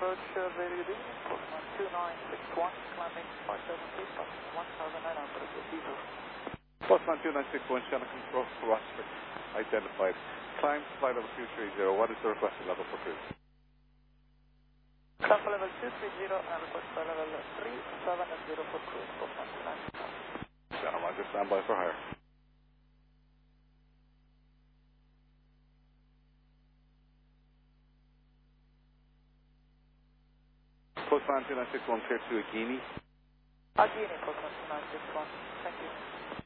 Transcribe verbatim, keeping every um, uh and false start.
approach, uh, very good evening, Postman two nine six one, climbing five seven feet, one thousand nine hundred feet. Postman two nine six one, channel control for Rochester, identified. Climb flight level two three zero, what is the requested level for cruise? Climb level two three zero and request for level three seven zero for cruise, Postman two nine six one. Channel Roger, stand by for hire. Postman two nine six one, clear to Agini. Agini, Postman two nine six one, thank you.